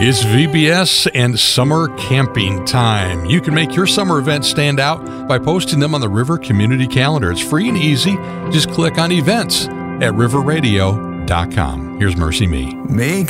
It's VBS and summer camping time. You can make your summer events stand out by posting them on the River Community Calendar. It's free and easy. Just click on events at riverradio.com. Here's Mercy Me. Make